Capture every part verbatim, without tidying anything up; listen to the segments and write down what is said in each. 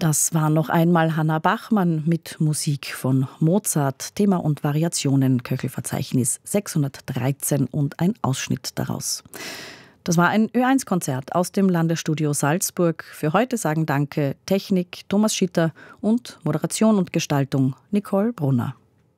Das war noch einmal Hanna Bachmann mit Musik von Mozart, Thema und Variationen, Köchelverzeichnis sechshundertdreizehn und ein Ausschnitt daraus. Das war ein Ö eins Konzert aus dem Landesstudio Salzburg. Für heute sagen Danke Technik Thomas Schitter und Moderation und Gestaltung Nicole Brunner.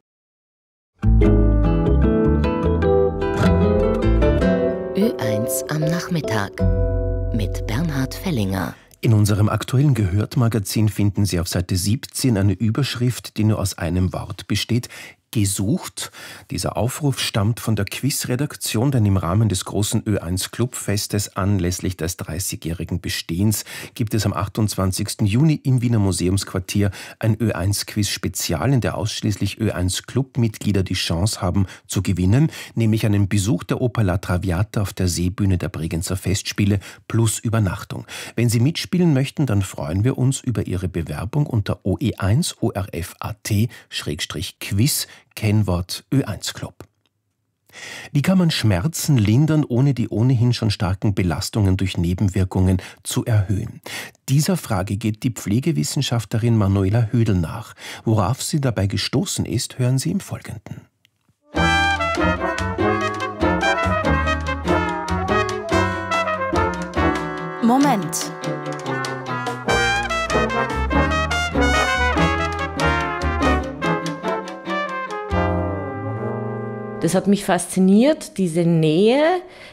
Ö eins am Nachmittag mit Bernhard Fellinger. In unserem aktuellen Gehört-Magazin finden Sie auf Seite siebzehn eine Überschrift, die nur aus einem Wort besteht: gesucht. Dieser Aufruf stammt von der Quizredaktion, denn im Rahmen des großen Ö eins Clubfestes anlässlich des dreißigjährigen Bestehens gibt es am achtundzwanzigsten Juni im Wiener Museumsquartier ein Ö eins Quiz Spezial, in der ausschließlich Ö eins Clubmitglieder die Chance haben zu gewinnen, nämlich einen Besuch der Oper La Traviata auf der Seebühne der Bregenzer Festspiele plus Übernachtung. Wenn Sie mitspielen möchten, dann freuen wir uns über Ihre Bewerbung unter O E eins O R F A T Quiz Kennwort Ö eins Club. Wie kann man Schmerzen lindern, ohne die ohnehin schon starken Belastungen durch Nebenwirkungen zu erhöhen? Dieser Frage geht die Pflegewissenschaftlerin Manuela Hödel nach. Worauf sie dabei gestoßen ist, hören Sie im Folgenden. Moment. Das hat mich fasziniert, diese Nähe,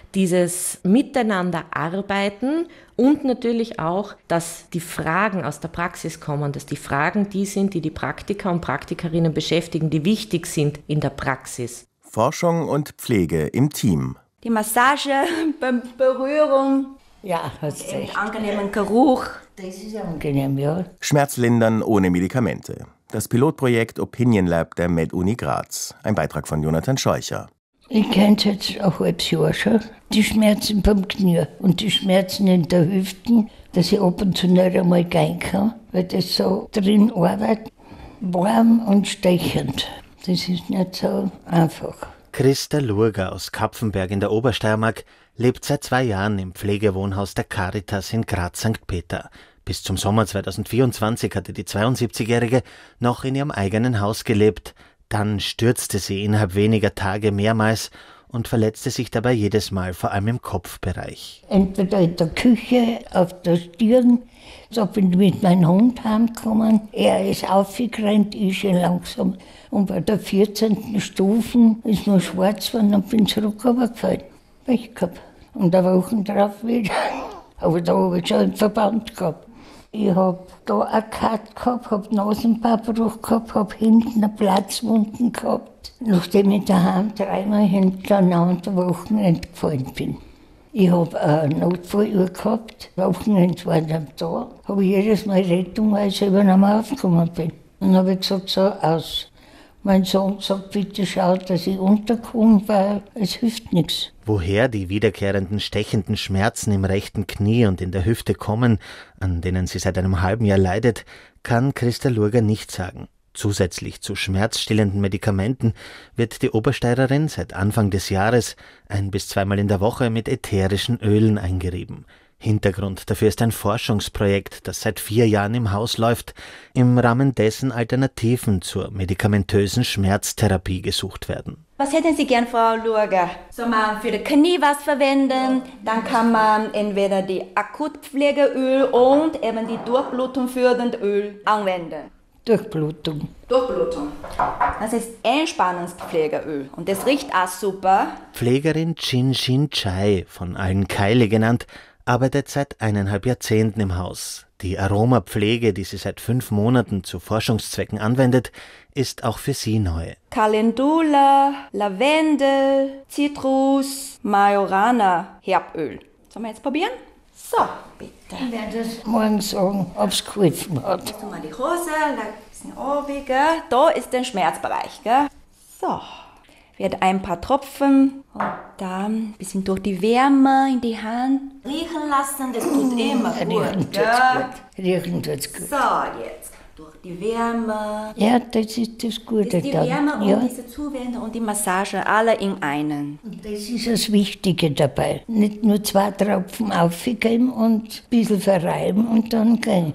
dieses Miteinanderarbeiten und natürlich auch, dass die Fragen aus der Praxis kommen, dass die Fragen die sind, die die Praktiker und Praktikerinnen beschäftigen, die wichtig sind in der Praxis. Forschung und Pflege im Team. Die Massage, Be- Berührung, ja, hast den recht. angenehmen Geruch. Das ist angenehm, ja. Schmerzlindern ohne Medikamente. Das Pilotprojekt Opinion Lab der MedUni Graz. Ein Beitrag von Jonathan Scheucher. Ich kenne es jetzt ein halbes Jahr schon. Die Schmerzen beim Knie und die Schmerzen in der Hüfte, dass ich ab und zu nicht einmal gehen kann, weil das so drin arbeitet. Warm und stechend. Das ist nicht so einfach. Christa Lurger aus Kapfenberg in der Obersteiermark lebt seit zwei Jahren im Pflegewohnhaus der Caritas in Graz Sankt Peter. Bis zum Sommer zweitausendvierundzwanzig hatte die zweiundsiebzigjährige noch in ihrem eigenen Haus gelebt. Dann stürzte sie innerhalb weniger Tage mehrmals und verletzte sich dabei jedes Mal, vor allem im Kopfbereich. Entweder in der Küche, auf der Stirn. So bin ich mit meinem Hund heimgekommen. Er ist aufgerannt, ich schon langsam. Und bei der vierzehnten Stufe ist mir schwarz geworden und bin zurück runtergefallen. Pech gehabt. Und eine Woche drauf wieder. Aber da habe ich schon einen Verband gehabt. Ich habe da einen Cut gehabt, habe Nasenbeinbruch gehabt, habe hinten eine Platzwunden gehabt, nachdem ich daheim dreimal hintereinander Wochenende gefallen bin. Ich habe eine Notfalluhr gehabt, Wochenende war nicht da, habe ich jedes Mal Rettung, weil ich selber nicht mehr aufgekommen bin. Dann habe ich gesagt, so aus. Mein Sohn sagt, bitte schaut, dass ich unterkomme, weil es hilft nichts. Woher die wiederkehrenden stechenden Schmerzen im rechten Knie und in der Hüfte kommen, an denen sie seit einem halben Jahr leidet, kann Christa Lurger nicht sagen. Zusätzlich zu schmerzstillenden Medikamenten wird die Obersteirerin seit Anfang des Jahres ein- bis zweimal in der Woche mit ätherischen Ölen eingerieben. Hintergrund dafür ist ein Forschungsprojekt, das seit vier Jahren im Haus läuft, im Rahmen dessen Alternativen zur medikamentösen Schmerztherapie gesucht werden. Was hätten Sie gern, Frau Lurger? Soll man für das Knie was verwenden? Dann kann man entweder die Akutpflegeöl und eben die Durchblutung fördernde Öl anwenden. Durchblutung. Durchblutung. Das ist Entspannungspflegeöl und das riecht auch super. Pflegerin Chin Shin Chai, von allen Kylie genannt, arbeitet seit eineinhalb Jahrzehnten im Haus. Die Aromapflege, die sie seit fünf Monaten zu Forschungszwecken anwendet, ist auch für sie neu. Calendula, Lavendel, Zitrus, Majorana, Herböl. Sollen wir jetzt probieren? So, bitte. Ich werde das morgen sagen, ob es geholfen hat. Jetzt tun wir die Hose, ein bisschen runter, gell? Da ist der Schmerzbereich. Gell? So, wird ein paar Tropfen und dann ein bisschen durch die Wärme in die Hand riechen lassen. Das tut immer Riechen gut. tut's Gell? gut. Riechen tut's gut. So, jetzt durch die Wärme. Ja, das ist das Gute Das ist die dann. Wärme und Ja. diese Zuwendung und die Massage, alle in einen. Und das ist das Wichtige dabei. Nicht nur zwei Tropfen aufgeben und ein bisschen verreiben und dann gehen.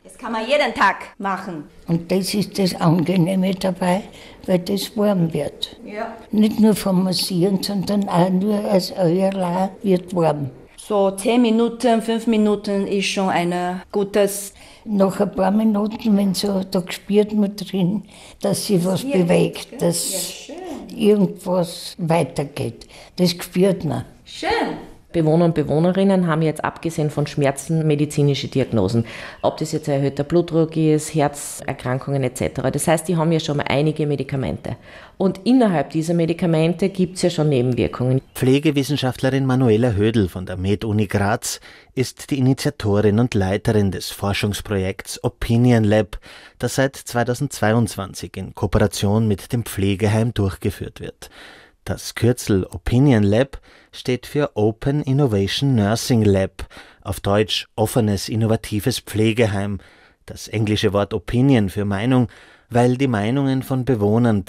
Das kann man jeden Tag machen. Und das ist das Angenehme dabei, weil das warm wird. Ja. Nicht nur vom Massieren, sondern auch nur als Öl wird warm. So zehn Minuten, fünf Minuten ist schon ein gutes... Nach ein paar Minuten, wenn so, da spürt man drin, dass sich was Ja, bewegt, ja, dass schön. irgendwas weitergeht. Das spürt man. Schön. Bewohner und Bewohnerinnen haben jetzt abgesehen von Schmerzen medizinische Diagnosen. Ob das jetzt ein erhöhter Blutdruck ist, Herzerkrankungen et cetera. Das heißt, die haben ja schon mal einige Medikamente. Und innerhalb dieser Medikamente gibt es ja schon Nebenwirkungen. Pflegewissenschaftlerin Manuela Hödl von der MedUni Graz ist die Initiatorin und Leiterin des Forschungsprojekts Opinion Lab, das seit zweitausendzweiundzwanzig in Kooperation mit dem Pflegeheim durchgeführt wird. Das Kürzel Opinion Lab steht für Open Innovation Nursing Lab, auf Deutsch offenes, innovatives Pflegeheim. Das englische Wort Opinion für Meinung, weil die Meinungen von Bewohnern,